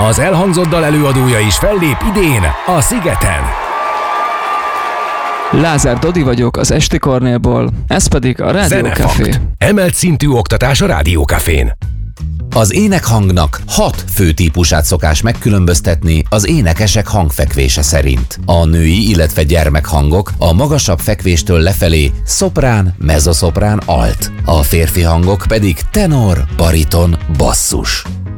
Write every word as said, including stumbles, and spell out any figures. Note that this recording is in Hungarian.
Az elhangzott dal előadója is fellép idén a Szigeten. Lázár Dodi vagyok az Esti Kornélból, ez pedig a Rádió Café. Emelt szintű oktatás a Rádió Cafén. Az énekhangnak hat fő típusát szokás megkülönböztetni az énekesek hangfekvése szerint. A női, illetve gyermekhangok a magasabb fekvéstől lefelé szoprán, mezzoszoprán, alt. A férfi hangok pedig tenor, bariton, basszus.